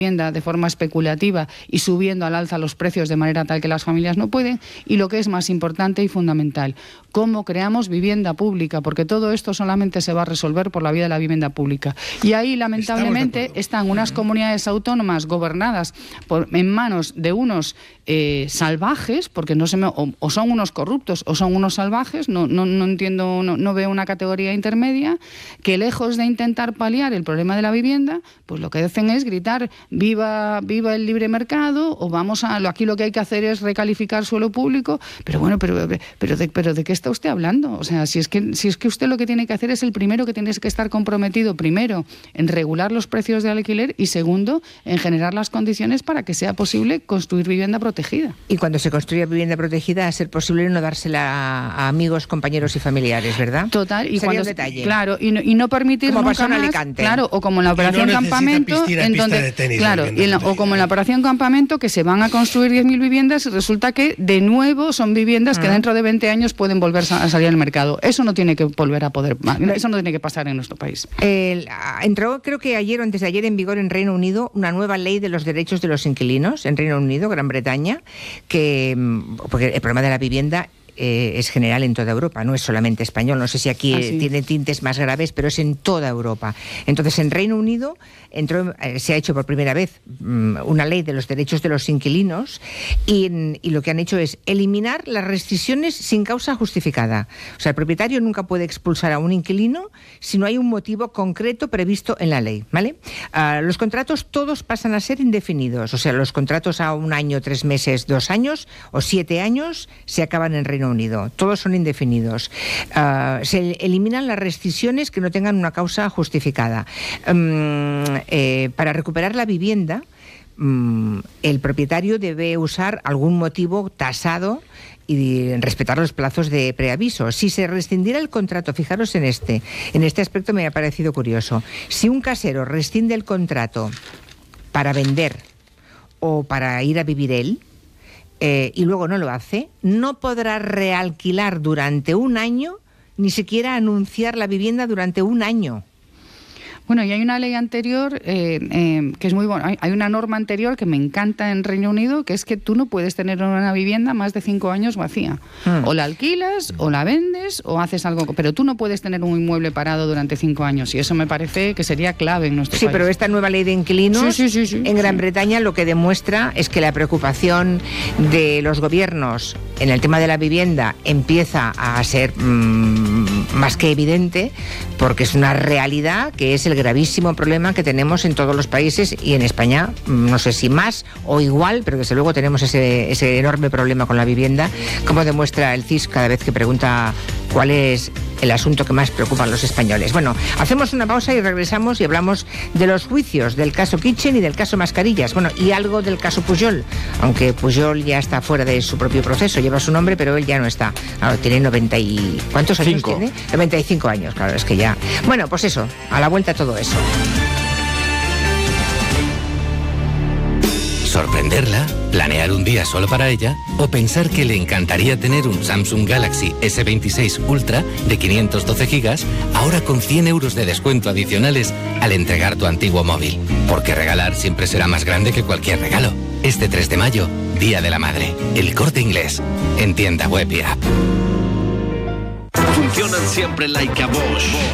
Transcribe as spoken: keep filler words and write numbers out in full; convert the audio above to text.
vivienda de forma especulativa y subiendo al alza los precios de manera tal que las familias no pueden, y lo que es más importante y fundamental, cómo creamos vivienda pública, porque todo esto solamente se va a resolver por la vía de la vivienda pública. Y ahí, lamentablemente, están unas comunidades autónomas gobernadas por, en manos de unos eh, salvajes, porque no se me, o, o son unos corruptos o son unos salvajes, no, no, no entiendo, no, no veo una categoría intermedia, que lejos de intentar paliar el problema de la vivienda, pues lo que hacen es gritar viva, viva el libre mercado, o vamos a, aquí lo que hay que hacer es recalificar suelo público, pero bueno, pero, pero, de, pero ¿de qué está usted hablando? O sea, si es que, si es que usted lo que tiene que hacer es el primero que tiene que estar comprometido, primero, en regular los precios del alquiler y segundo, en generar las condiciones para que sea posible construir vivienda protegida. Y cuando se construye vivienda protegida, a ser posible no dársela a amigos, compañeros y familiares, ¿verdad? Total. Y sería cuando, un detalle. Claro, y no, y no permitir como nunca pasó en más, Alicante. Claro, o como en la operación no Campamento, piscina, en pista donde, de tenis, claro, y en la, o como en la operación Campamento, que se van a construir diez mil viviendas y resulta que de nuevo son viviendas que dentro de veinte años pueden volver a salir al mercado. Eso no tiene que volver a poder, eso no tiene que pasar en nuestro país. El, entró, creo que ayer o antes de ayer, en vigor en Reino Unido una nueva ley de los derechos de los inquilinos en Reino Unido, Gran Bretaña, que porque el problema de la vivienda Eh, es general en toda Europa, no es solamente español. No sé si aquí ah, sí. tiene tintes más graves, pero es en toda Europa. Entonces, en Reino Unido entró, eh, se ha hecho por primera vez um, una ley de los derechos de los inquilinos y, y lo que han hecho es eliminar las restricciones sin causa justificada. O sea, el propietario nunca puede expulsar a un inquilino si no hay un motivo concreto previsto en la ley, ¿vale? Uh, los contratos todos pasan a ser indefinidos. O sea, los contratos a un año, tres meses, dos años o siete años se acaban en Reino Unido. Todos son indefinidos. Uh, se eliminan las restricciones que no tengan una causa justificada. Um, eh, para recuperar la vivienda, um, el propietario debe usar algún motivo tasado y respetar los plazos de preaviso. Si se rescindiera el contrato, fijaros en este, en este aspecto me ha parecido curioso. Si un casero rescinde el contrato para vender o para ir a vivir él, Eh, y luego no lo hace, no podrá realquilar durante un año, ni siquiera anunciar la vivienda durante un año. Bueno, y hay una ley anterior eh, eh, que es muy buena. Hay, hay una norma anterior que me encanta en Reino Unido, que es que tú no puedes tener una vivienda más de cinco años vacía. Mm. O la alquilas, o la vendes, o haces algo. Pero tú no puedes tener un inmueble parado durante cinco años. Y eso me parece que sería clave en nuestro sí, país. Sí, pero esta nueva ley de inquilinos sí, sí, sí, sí, en Gran sí. Bretaña lo que demuestra es que la preocupación de los gobiernos en el tema de la vivienda empieza a ser mmm, más que evidente, porque es una realidad que es el gravísimo problema que tenemos en todos los países y en España, no sé si más o igual, pero desde luego tenemos ese, ese enorme problema con la vivienda, como demuestra el C I S cada vez que pregunta cuál es el asunto que más preocupa a los españoles. Bueno, hacemos una pausa y regresamos y hablamos de los juicios, del caso Kitchen y del caso Mascarillas, bueno, y algo del caso Pujol, aunque Pujol ya está fuera de su propio proceso, lleva su nombre, pero él ya no está. Ahora tiene noventa y... ¿Cuántos años Cinco. tiene? noventa y cinco años, claro, es que ya... Bueno, pues eso, a la vuelta todo eso. Sorprenderla, planear un día solo para ella o pensar que le encantaría tener un Samsung Galaxy ese veintiséis Ultra de quinientos doce gigas ahora con cien euros de descuento adicionales al entregar tu antiguo móvil. Porque regalar siempre será más grande que cualquier regalo. Este tres de mayo, Día de la Madre. El Corte Inglés. En tienda web y app. Funcionan siempre like a Bosch.